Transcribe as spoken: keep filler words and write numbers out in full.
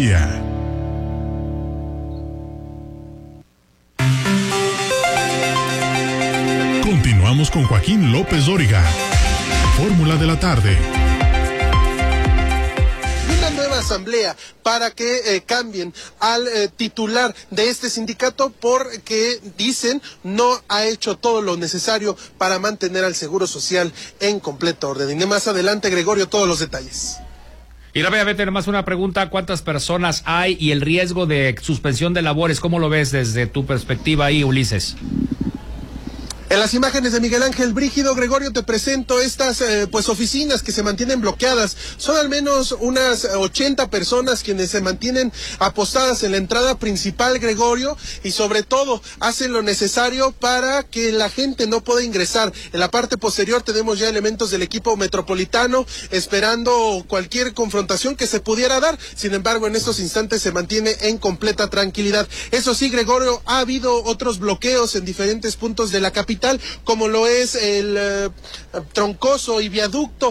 día. Continuamos con Joaquín López Dóriga. Fórmula de la tarde. Una nueva asamblea para que eh, cambien al eh, titular de este sindicato porque, dicen, no ha hecho todo lo necesario para mantener al Seguro Social en completo orden. Y más adelante, Gregorio, todos los detalles. Y rápidamente, nomás una pregunta: ¿cuántas personas hay y el riesgo de suspensión de labores? ¿Cómo lo ves desde tu perspectiva ahí, Ulises? En las imágenes de Miguel Ángel Brígido, Gregorio, te presento estas eh, pues oficinas que se mantienen bloqueadas. Son al menos unas ochenta personas quienes se mantienen apostadas en la entrada principal, Gregorio, y sobre todo hacen lo necesario para que la gente no pueda ingresar. En la parte posterior tenemos ya elementos del equipo metropolitano esperando cualquier confrontación que se pudiera dar. Sin embargo, en estos instantes se mantiene en completa tranquilidad. Eso sí, Gregorio, ha habido otros bloqueos en diferentes puntos de la capital, como lo es el eh, Troncoso y Viaducto,